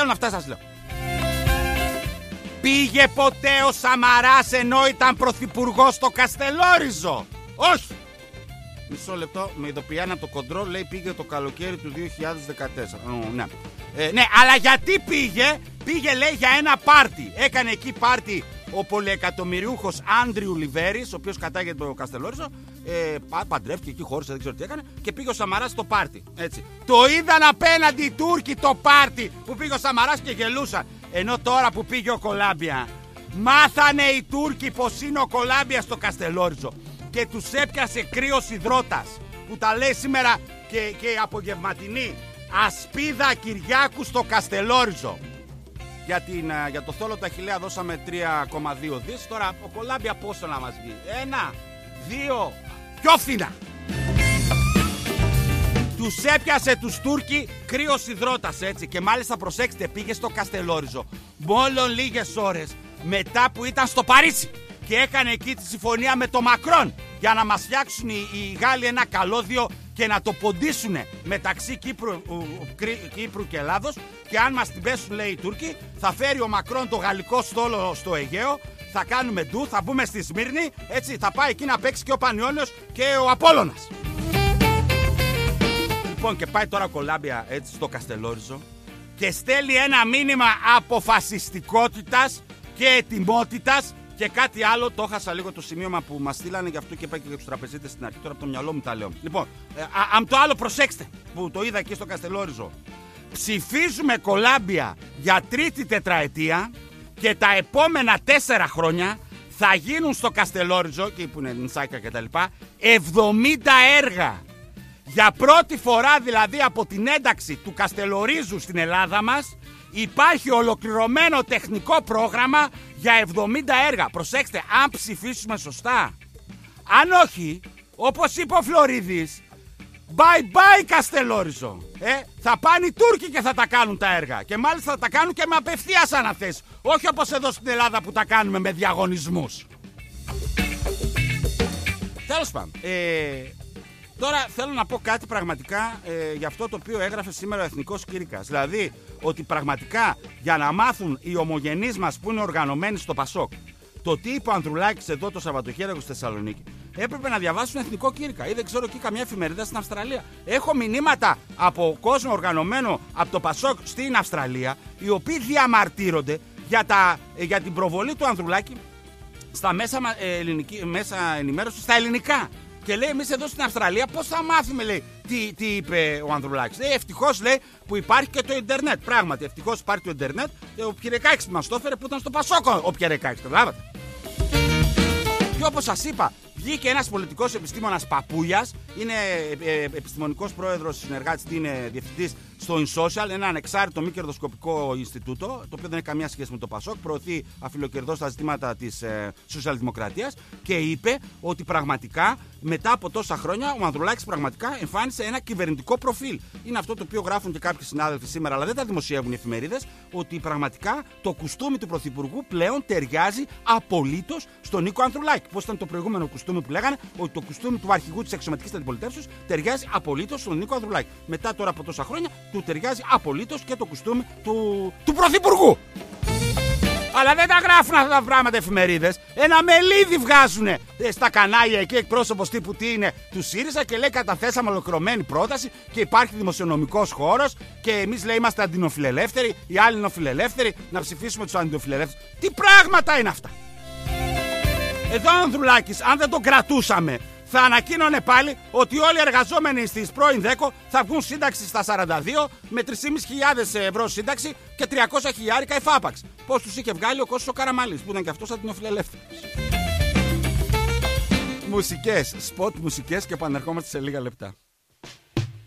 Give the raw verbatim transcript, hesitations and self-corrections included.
θέλουν αυτά, σας λέω. Πήγε ποτέ ο Σαμαράς ενώ ήταν πρωθυπουργός στο Καστελόριζο? Όχι. Μισό λεπτό, με ειδοποιάνε από το κοντρόλ, λέει πήγε το καλοκαίρι του δύο χιλιάδες δεκατέσσερα. Oh, ναι. Ε, ναι, αλλά γιατί πήγε? Πήγε, λέει, για ένα πάρτι. Έκανε εκεί πάρτι ο πολυεκατομμυριούχος Άντριου Λιβέρης, ο οποίος κατάγεται το Καστελόριζο. Ε, παντρεύτηκε εκεί, χώρισε, δεν ξέρω τι έκανε. Και πήγε ο Σαμαράς στο πάρτι. Έτσι. Το είδαν απέναντι οι Τούρκοι το πάρτι που πήγε ο Σαμαράς και γελούσαν. Ενώ τώρα που πήγε ο Κολάμπια, μάθανε οι Τούρκοι πως είναι ο Κολάμπια στο Καστελόριζο. Και τους έπιασε κρύος υδρότας, που τα λέει σήμερα και, και απογευματινή ασπίδα Κυριάκου στο Καστελόριζο. Για, την, για το θόλο τα Αχιλλέα δώσαμε τρία κόμμα δύο δις. Τώρα ο Κολάμπια πόσο να μας βγει? Ένα, δύο, πιο φθηνά. Τους έπιασε τους Τούρκοι κρύος υδρότας, έτσι. Και μάλιστα προσέξτε, πήγε στο Καστελόριζο μόλον λίγες ώρες μετά που ήταν στο Παρίσι. Και έκανε εκεί τη συμφωνία με το Μακρόν για να μας φτιάξουν οι, οι Γάλλοι ένα καλώδιο και να το ποντίσουν μεταξύ Κύπρου, Κύπρου και Ελλάδος. Και αν μας την πέσουν, λέει, οι Τούρκοι, θα φέρει ο Μακρόν το γαλλικό στόλο στο Αιγαίο, θα κάνουμε ντου, θα μπούμε στη Σμύρνη, έτσι, θα πάει εκεί να παίξει και ο Πανιόνιος και ο Απόλλωνας. Λοιπόν, και πάει τώρα ο Κολάμπια, έτσι, στο Καστελόριζο και στέλνει ένα μήνυμα αποφασιστικότητας και ετοιμότητας. Και κάτι άλλο, το έχασα λίγο το σημείωμα που μας στείλανε, γι' αυτό και είπα και για τους τραπεζίτες στην αρχή. Τώρα από το μυαλό μου τα λέω. Λοιπόν, αν το άλλο προσέξτε, που το είδα εκεί στο Καστελόριζο. Ψηφίζουμε Κολάμπια για τρίτη τετραετία και τα επόμενα τέσσερα χρόνια θα γίνουν στο Καστελόριζο, εκεί που είναι Νησάικα και τα λοιπά, εβδομήντα έργα. Για πρώτη φορά δηλαδή από την ένταξη του Καστελορίζου στην Ελλάδα μας, υπάρχει ολοκληρωμένο τεχνικό πρόγραμμα για εβδομήντα έργα. Προσέξτε, αν ψηφίσουμε σωστά. Αν όχι, όπως είπε ο Φλωρίδης, bye bye Καστελόριζο. Ε, θα πάνε οι Τούρκοι και θα τα κάνουν τα έργα. Και μάλιστα θα τα κάνουν και με απευθείας αναθέσεις. Όχι όπως εδώ στην Ελλάδα που τα κάνουμε με διαγωνισμούς. Τέλος πάντων. Ε, Τώρα θέλω να πω κάτι πραγματικά ε, για αυτό το οποίο έγραφε σήμερα ο Εθνικός Κήρυκας. Δηλαδή ότι πραγματικά για να μάθουν οι ομογενείς μας που είναι οργανωμένοι στο Πασόκ το τι είπε ο Ανδρουλάκης εδώ το Σαββατοκύριακο στη Θεσσαλονίκη, έπρεπε να διαβάσουν Εθνικό Κήρυκα ή δεν ξέρω εκεί καμιά εφημερίδα στην Αυστραλία. Έχω μηνύματα από κόσμο οργανωμένο από το Πασόκ στην Αυστραλία, οι οποίοι διαμαρτύρονται για, τα, για την προβολή του Ανδρουλάκη στα μέσα, ε, ελληνική, μέσα ενημέρωση στα ελληνικά. Και λέει, εμείς εδώ στην Αυστραλία πώς θα μάθουμε, λέει, τι, τι είπε ο Ανδρουλάκης. Λέει, ευτυχώς, λέει, που υπάρχει και το ίντερνετ. Πράγματι, ευτυχώς υπάρχει το ίντερνετ. Ο Πιερεκάκης μας το έφερε που ήταν στο Πασόκο ο Πιερεκάκης, καταλάβατε. Και όπως σας είπα, βγήκε ένας πολιτικός επιστήμονας Παπούλιας, είναι ε, επιστημονικός πρόεδρος, συνεργάτης, είναι διευθυντής στο InSocial, ένα ανεξάρτητο μη κερδοσκοπικό Ινστιτούτο, το οποίο δεν έχει καμία σχέση με το Πασόκ, προωθεί αφιλοκερδώς τα ζητήματα της ε, σοσιαλδημοκρατίας και είπε ότι πραγματικά μετά από τόσα χρόνια ο Ανδρουλάκης πραγματικά εμφάνισε ένα κυβερνητικό προφίλ. Είναι αυτό το οποίο γράφουν και κάποιοι συνάδελφοι σήμερα, αλλά δεν τα δημοσιεύουν οι εφημερίδες, ότι πραγματικά το κουστούμι του Πρωθυπουργού πλέον ταιριάζει απολύτως στον Νίκο Ανδρουλάκη. Πώς ήταν το προηγούμενο κουστούμι που λέγανε, ότι το κουστούμι του αρχηγού της αξιωματικής αντιπολιτεύσεως ταιριάζει απολύτως στον Νίκο Ανδρουλάκη. Μετά τώρα από τόσα χρόνια του ταιριάζει απολύτως και το κουστούμι του, του Πρωθυπουργού. Αλλά δεν τα γράφουν αυτά τα πράγματα εφημερίδες. Ένα μελίδι βγάζουν στα κανάλια εκεί εκπρόσωπος τύπου τι είναι του ΣΥΡΙΖΑ και λέει καταθέσαμε ολοκληρωμένη πρόταση και υπάρχει δημοσιονομικός χώρος και εμείς λέει είμαστε αντινοφιλελεύθεροι, οι άλλοι είναι φιλελεύθεροι, να ψηφίσουμε τους αντινοφιλελεύθερους. Τι πράγματα είναι αυτά? Εδώ ο Ανδρουλάκης, αν δεν τον κρατούσαμε, θα ανακοίνωνε πάλι ότι όλοι οι εργαζόμενοι στις πρώην ΔΕΚΟ θα βγουν σύνταξη στα σαράντα δύο με τρεις χιλιάδες πεντακόσιες ευρώ σύνταξη και τριακόσια χιλιάρικα εφάπαξ. Πώς τους είχε βγάλει ο Κώστας ο Καραμαλής, που ήταν και αυτός αντινοφιλελεύθερος. Μουσικές, σποτ μουσικές και επανερχόμαστε σε λίγα λεπτά.